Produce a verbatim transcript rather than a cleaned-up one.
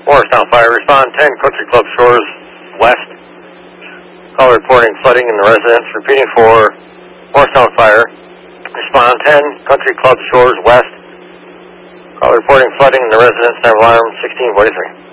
Morristown Fire, respond ten Country Club Shores West. Call reporting flooding in the residence. Repeating for Morristown Fire, respond ten Country Club Shores West. Call reporting flooding in the residence. Number alarm sixteen forty-three.